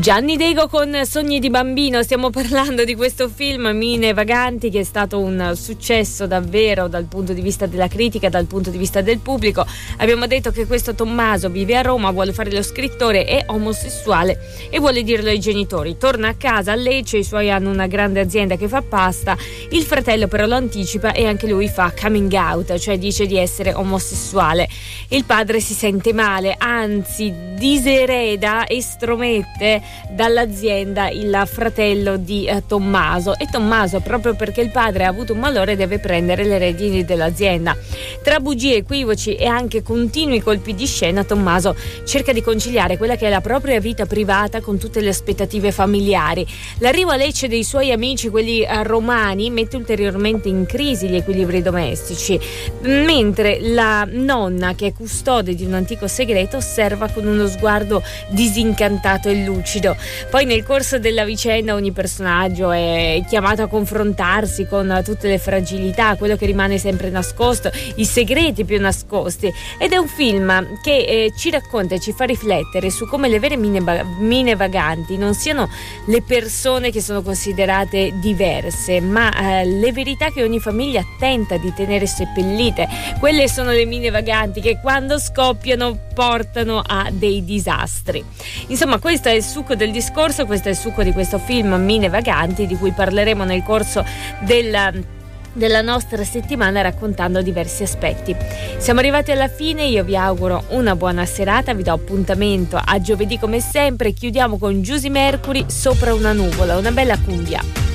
Gianni Dego con Sogni di bambino. Stiamo parlando di questo film Mine Vaganti, che è stato un successo davvero dal punto di vista della critica, dal punto di vista del pubblico. Abbiamo detto che questo Tommaso vive a Roma, vuole fare lo scrittore, è omosessuale e vuole dirlo ai genitori. Torna a casa a Lecce, i suoi hanno una grande azienda che fa pasta, il fratello però lo anticipa e anche lui fa coming out, cioè dice di essere omosessuale. Il padre si sente male, anzi disereda, estromette dall'azienda il fratello di Tommaso, e Tommaso, proprio perché il padre ha avuto un malore, deve prendere le redini dell'azienda. Tra bugie, equivoci e anche continui colpi di scena, Tommaso cerca di conciliare quella che è la propria vita privata con tutte le aspettative familiari. L'arrivo a Lecce dei suoi amici, quelli romani, mette ulteriormente in crisi gli equilibri domestici, mentre la nonna, che è custode di un antico segreto, osserva con uno sguardo disincantato e lucido. Poi nel corso della vicenda ogni personaggio è chiamato a confrontarsi con tutte le fragilità, quello che rimane sempre nascosto, i segreti più nascosti, ed è un film che ci racconta e ci fa riflettere su come le vere mine vaganti non siano le persone che sono considerate diverse, ma le verità che ogni famiglia tenta di tenere seppellite. Quelle sono le mine vaganti che quando scoppiano portano a dei disastri. Insomma, questo è il succo del discorso, questo è il succo di questo film Mine Vaganti, di cui parleremo nel corso della nostra settimana, raccontando diversi aspetti. Siamo arrivati alla fine, io vi auguro una buona serata, vi do appuntamento a giovedì come sempre. Chiudiamo con Giusy Mercury, Sopra una nuvola, una bella cumbia.